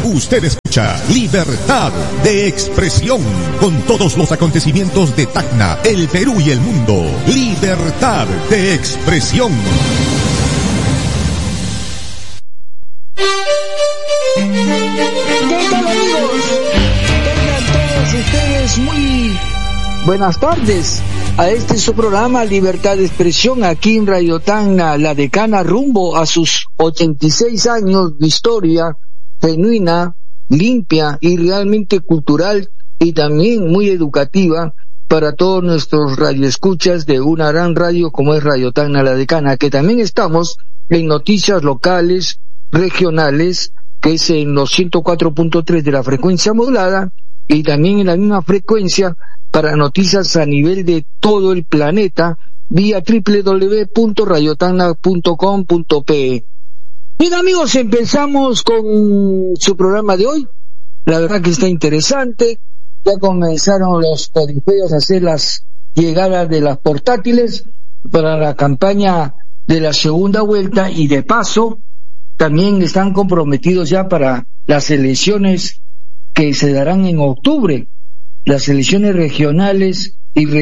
Usted escucha Libertad de Expresión con todos los acontecimientos de Tacna, el Perú y el mundo. Libertad de Expresión. ¿Qué tal, amigos? Tengan todos ustedes muy buenas tardes a este su programa Libertad de Expresión aquí en Radio Tacna, la decana, rumbo a sus 86 años de historia genuina, limpia y realmente cultural y también muy educativa para todos nuestros radioescuchas de una gran radio como es Radio Tacna, la decana, que también estamos en noticias locales, regionales, que es en los 104.3 de la frecuencia modulada y también en la misma frecuencia para noticias a nivel de todo el planeta vía www.radiotacna.com.pe. Bien, amigos, empezamos con su programa de hoy. La verdad que está interesante. Ya comenzaron los codifeos a hacer las llegadas de las portátiles para la campaña de la segunda vuelta y de paso también están comprometidos ya para las elecciones que se darán en octubre, las elecciones regionales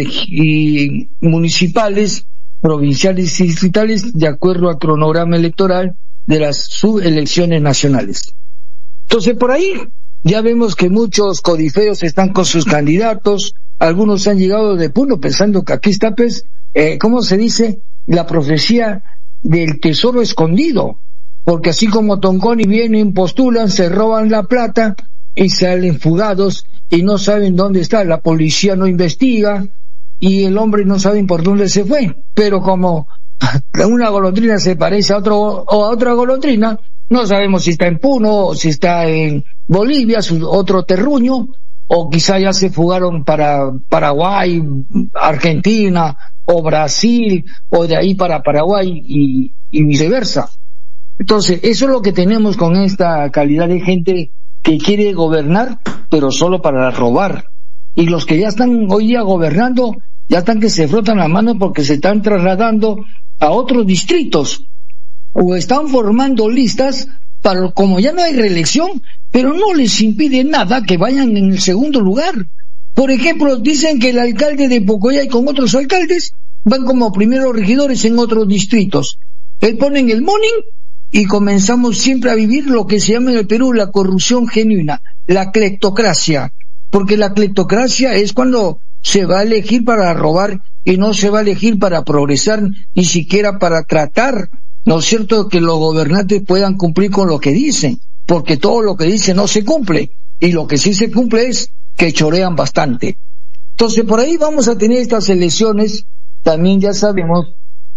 y municipales, provinciales y distritales, de acuerdo al cronograma electoral de las subelecciones nacionales. Entonces, por ahí ya vemos que muchos codifeos están con sus candidatos, algunos han llegado de Puno pensando que aquí está, pues, ¿cómo se dice? La profecía del tesoro escondido, porque así como Tonconi vienen, postulan, se roban la plata y salen fugados y no saben dónde está, la policía no investiga y el hombre no sabe por dónde se fue, pero como una golondrina se parece a otra golondrina, no sabemos si está en Puno o si está en Bolivia, otro terruño, o quizá ya se fugaron para Paraguay, Argentina o Brasil, o de ahí para Paraguay y viceversa. Entonces, eso es lo que tenemos con esta calidad de gente que quiere gobernar, pero solo para robar. Y los que ya están hoy día gobernando, ya están que se frotan la mano porque se están trasladando a otros distritos o están formando listas para, como ya no hay reelección, pero no les impide nada que vayan en el segundo lugar. Por ejemplo, dicen que el alcalde de Pocoyay con otros alcaldes van como primeros regidores en otros distritos. Él pone en el morning y comenzamos siempre a vivir lo que se llama en el Perú la corrupción genuina, la cleptocracia, porque la cleptocracia es cuando se va a elegir para robar y no se va a elegir para progresar, ni siquiera para tratar, ¿no es cierto?, que los gobernantes puedan cumplir con lo que dicen, porque todo lo que dicen no se cumple, y lo que sí se cumple es que chorean bastante. Entonces, por ahí vamos a tener estas elecciones. También ya sabemos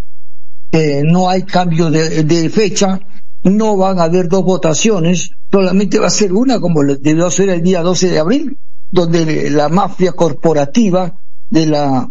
que no hay cambio de fecha, no van a haber dos votaciones, solamente va a ser una, como debió ser el día 12 de abril, donde la mafia corporativa de la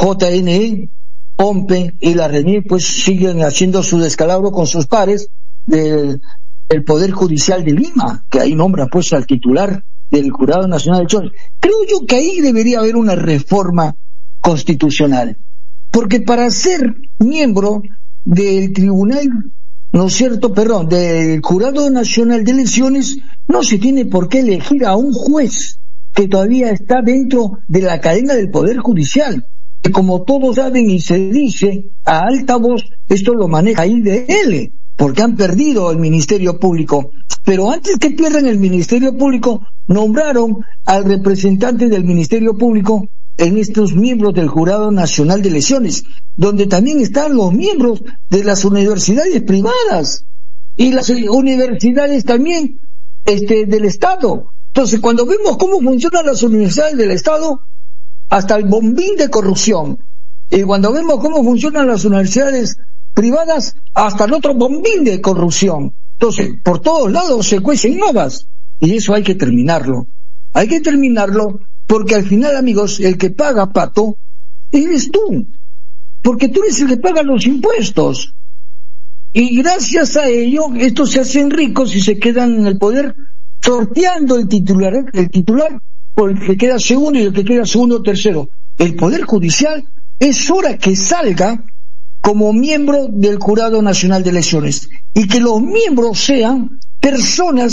JNE, OMPE y la RENIE pues siguen haciendo su descalabro con sus pares del Poder Judicial de Lima, que ahí nombra pues al titular del Jurado Nacional de Elecciones. Creo yo que ahí debería haber una reforma constitucional, porque para ser miembro del tribunal, ¿no es cierto?, del Jurado Nacional de Elecciones, no se tiene por qué elegir a un juez que todavía está dentro de la cadena del Poder Judicial, que como todos saben y se dice a alta voz, esto lo maneja IDL, porque han perdido el Ministerio Público. Pero antes que pierdan el Ministerio Público, nombraron al representante del Ministerio Público en estos miembros del Jurado Nacional de Elecciones, donde también están los miembros de las universidades privadas y las universidades también del Estado. Entonces, cuando vemos cómo funcionan las universidades del Estado, hasta el bombín de corrupción. Y cuando vemos cómo funcionan las universidades privadas, hasta el otro bombín de corrupción. Entonces, por todos lados se cuecen habas. Y eso hay que terminarlo. Hay que terminarlo porque al final, amigos, el que paga, Pato, eres tú. Porque tú eres el que paga los impuestos. Y gracias a ello, estos se hacen ricos y se quedan en el poder sorteando el titular por el que queda segundo y el que queda segundo tercero. El Poder Judicial es hora que salga como miembro del Jurado Nacional de Elecciones y que los miembros sean personas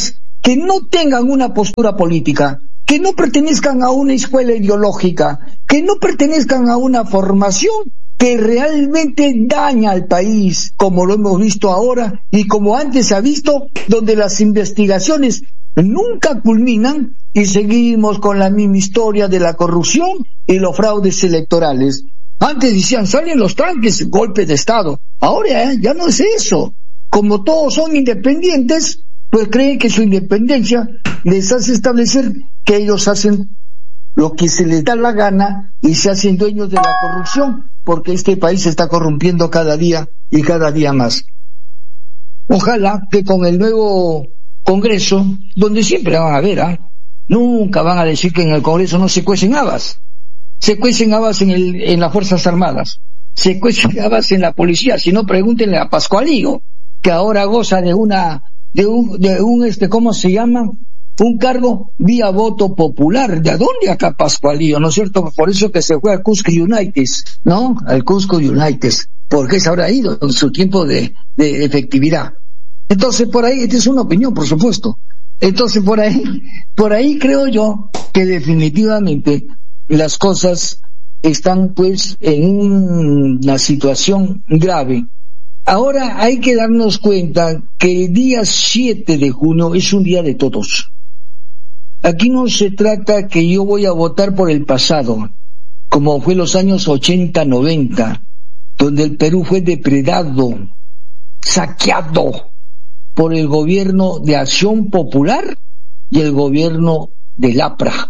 que no tengan una postura política, que no pertenezcan a una escuela ideológica, que no pertenezcan a una formación que realmente daña al país, como lo hemos visto ahora y como antes se ha visto, donde las investigaciones nunca culminan y seguimos con la misma historia de la corrupción y los fraudes electorales. Antes decían, salen los tanques, golpe de Estado. Ahora ya no es eso. Como todos son independientes, pues creen que su independencia les hace establecer que ellos hacen lo que se les da la gana y se hacen dueños de la corrupción, porque este país se está corrompiendo cada día y cada día más. Ojalá que con el nuevo Congreso, donde siempre van a ver, nunca van a decir que en el Congreso no se cuecen habas. Se cuecen habas en las Fuerzas Armadas, se cuecen habas en la policía, si no pregúntenle a Pascualillo, que ahora goza de un ¿cómo se llama? Un cargo vía voto popular. ¿De dónde acá Pascualillo? ¿No es cierto? Por eso que se fue al Cusco United, ¿no? Al Cusco United, porque se habrá ido en su tiempo de efectividad. Entonces por ahí, esta es una opinión, por supuesto. Entonces por ahí creo yo que definitivamente las cosas están pues en una situación grave. Ahora hay que darnos cuenta que el día 7 de junio es un día de todos. Aquí no se trata que yo voy a votar por el pasado, como fue los años 80, 90, donde el Perú fue depredado, saqueado por el gobierno de Acción Popular y el gobierno del APRA.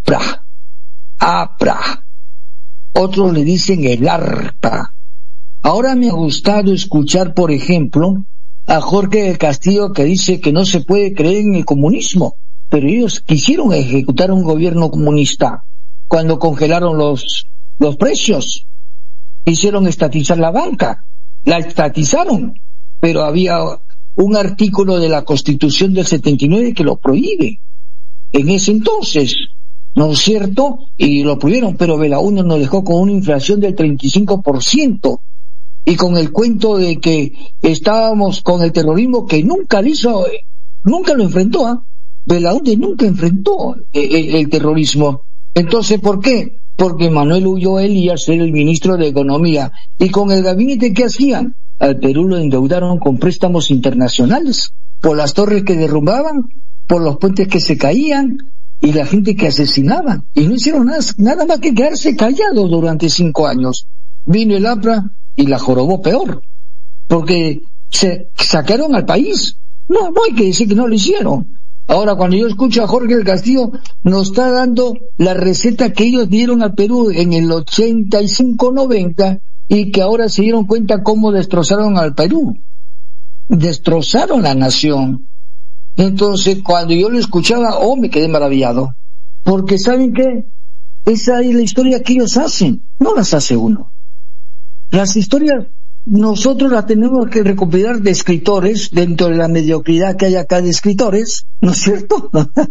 Otros le dicen el ARPA. Ahora me ha gustado escuchar, por ejemplo, a Jorge del Castillo, que dice que no se puede creer en el comunismo, pero ellos quisieron ejecutar un gobierno comunista cuando congelaron los precios, hicieron estatizar la banca, la estatizaron, pero había un artículo de la Constitución del 79 que lo prohíbe en ese entonces, ¿no es cierto? Y lo prohibieron, pero Belaúnde nos dejó con una inflación del 35%. Y con el cuento de que estábamos con el terrorismo que nunca lo enfrentó, Belaúnde nunca enfrentó el terrorismo. Entonces, ¿por qué? Porque Manuel Ulloa Elías era el ministro de Economía, y con el gabinete que hacían, al Perú lo endeudaron con préstamos internacionales, por las torres que derrumbaban, por los puentes que se caían, y la gente que asesinaban, y no hicieron nada más que quedarse callados durante 5 años. Vino el APRA y la jorobó peor, porque se sacaron al país. No hay que decir que no lo hicieron. Ahora, cuando yo escucho a Jorge del Castillo, nos está dando la receta que ellos dieron al Perú en el 85-90, y que ahora se dieron cuenta cómo destrozaron al Perú, destrozaron la nación. Entonces, cuando yo lo escuchaba, me quedé maravillado, porque ¿saben qué? Esa es la historia que ellos hacen, no las hace uno. Las historias nosotros las tenemos que recopilar de escritores, dentro de la mediocridad que hay acá de escritores, ¿no es cierto?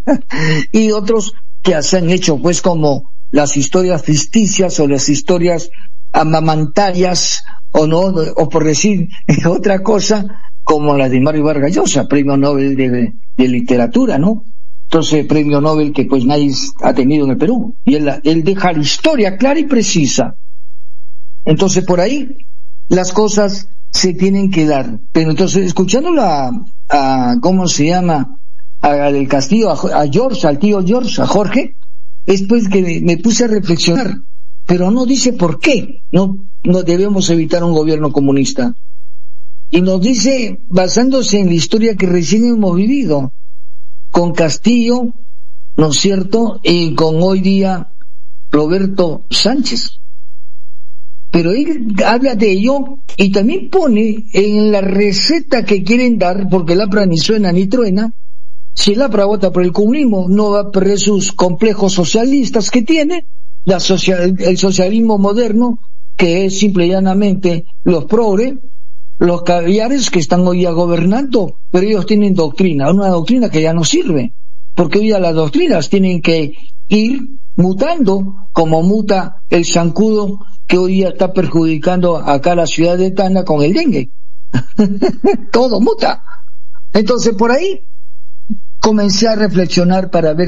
Y otros que se han hecho pues como las historias ficticias o las historias amamantarias, o por decir otra cosa, como la de Mario Vargas Llosa, premio Nobel de literatura, ¿no? Entonces, premio Nobel que pues nadie ha tenido en el Perú, y él deja la historia clara y precisa. Entonces, por ahí las cosas se tienen que dar. Pero entonces, escuchando ¿cómo se llama? Del Castillo, a George, al tío George, a Jorge, es pues que me puse a reflexionar, pero no dice por qué no debemos evitar un gobierno comunista. Y nos dice, basándose en la historia que recién hemos vivido, con Castillo, ¿no es cierto?, y con hoy día Roberto Sánchez. Pero él habla de ello y también pone en la receta que quieren dar, porque el APRA ni suena ni truena. Si el APRA vota por el comunismo, no va a perder sus complejos socialistas que tiene, el socialismo moderno, que es simple y llanamente los progres, los caviares que están hoy día gobernando, pero ellos tienen doctrina, una doctrina que ya no sirve, porque hoy día las doctrinas tienen que ir mutando, como muta el zancudo que hoy día está perjudicando acá la ciudad de Tacna con el dengue. Todo muta. Entonces, por ahí, comencé a reflexionar para ver